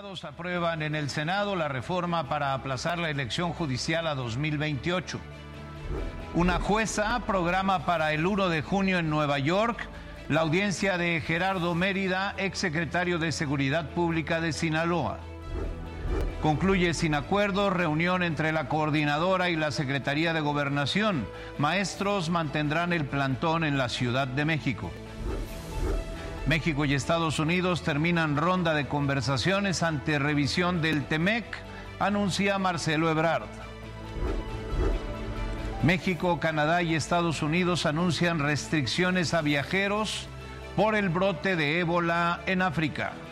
Diputados aprueban en el Senado la reforma para aplazar la elección judicial a 2028. Una jueza programa para el 1 de junio en Nueva York la audiencia de Gerardo Mérida, exsecretario de Seguridad Pública de Sinaloa. Concluye sin acuerdo reunión entre la coordinadora y la Secretaría de Gobernación. Maestros mantendrán el plantón en la Ciudad de México. México y Estados Unidos terminan ronda de conversaciones ante revisión del TEMEC, anuncia Marcelo Ebrard. México, Canadá y Estados Unidos anuncian restricciones a viajeros por el brote de ébola en África.